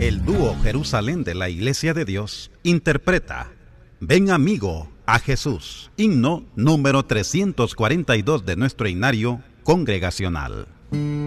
El dúo Jerusalén de la Iglesia de Dios interpreta Ven amigo a Jesús, himno número 342 de nuestro himnario congregacional.